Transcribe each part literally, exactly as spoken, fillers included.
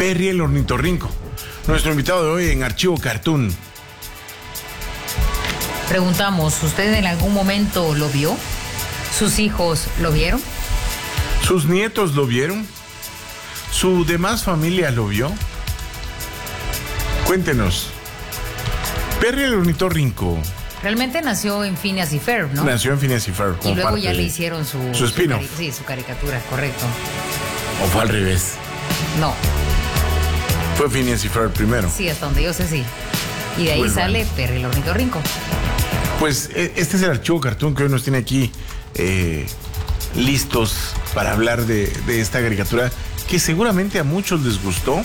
Perry el ornitorrinco, nuestro invitado de hoy en Archivo Cartoon. Preguntamos, ¿usted en algún momento lo vio? ¿Sus hijos lo vieron? ¿Sus nietos lo vieron? ¿Su demás familia lo vio? Cuéntenos. Perry el ornitorrinco. Realmente nació en Phineas y Ferb, ¿no? Nació en Phineas y Ferb. Y luego ya le hicieron su... Su spin-off. Su sí, su caricatura, correcto. ¿O fue al revés? No. Fue Phineas y Ferb primero. Sí, hasta donde yo sé, sí. Y de ahí Pues sale bueno. Perry el ornitorrinco. Pues este es el Archivo Cartoon que hoy nos tiene aquí eh, listos para hablar de, de esta caricatura que seguramente a muchos les gustó.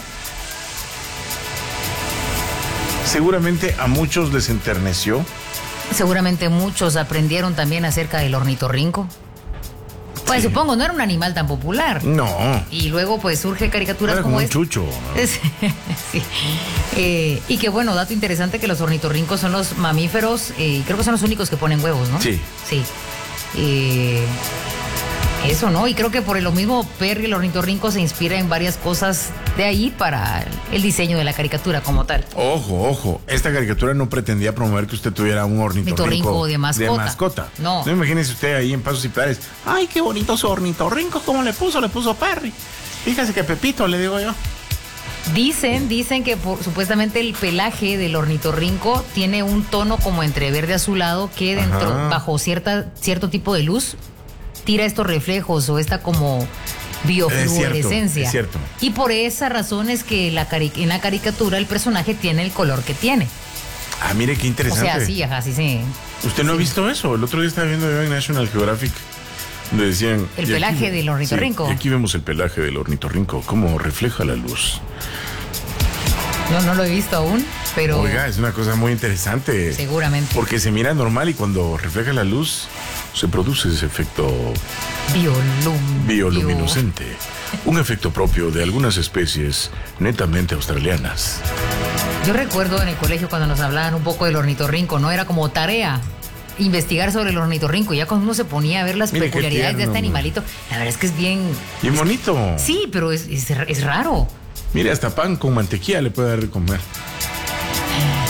Seguramente a muchos les enterneció. Seguramente muchos aprendieron también acerca del ornitorrinco. Pues Sí. supongo, no era un animal tan popular. No. Y luego pues surge caricaturas Era como, como un esta. chucho, ¿no? Sí. Eh, y que bueno, dato interesante que los ornitorrincos son los mamíferos, eh, creo que son los únicos que ponen huevos, ¿no? Sí. Sí. Eh, eso, ¿no? Y creo que por lo mismo Perry el ornitorrinco se inspira en varias cosas de ahí para el diseño de la caricatura como tal. Ojo, ojo, esta caricatura no pretendía promover que usted tuviera un ornitorrinco Ornitorrinco de mascota. De mascota. No. No imagínese usted ahí en Pasos y Pilares. Ay, qué bonito su ornitorrinco, ¿cómo le puso? Le puso Perry. Fíjese que Pepito, le digo yo. Dicen, dicen que por, supuestamente el pelaje del ornitorrinco tiene un tono como entre verde azulado que dentro, Ajá. bajo cierta, cierto tipo de luz, tira estos reflejos o esta como biofluorescencia. Es cierto, es cierto. Y por esa razón es que la cari- en la caricatura el personaje tiene el color que tiene. Ah, mire qué O interesante. sea, sí, ajá, sí, sí. ¿Usted no ha visto eso? El otro día estaba viendo yo en National Geographic, donde decían... El y pelaje del ornitorrinco. Sí, y aquí vemos el pelaje del ornitorrinco, cómo refleja la luz. No, no lo he visto aún, pero Oiga, es una cosa muy interesante. seguramente. Porque se mira normal y cuando refleja la luz se produce ese efecto Biolum- bioluminescente. Un efecto propio de algunas especies netamente australianas. Yo recuerdo en el colegio cuando nos hablaban un poco del ornitorrinco, ¿no? Era como tarea investigar sobre el ornitorrinco. Y ya cuando uno se ponía a ver las Mire qué peculiaridades tierno, de este hombre. animalito, la verdad es que es bien... Y bonito. Sí, pero es, es, es raro. Mire, hasta pan con mantequilla le puede dar de comer.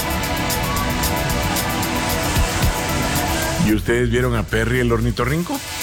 ¿Y ustedes vieron a Perry el ornitorrinco?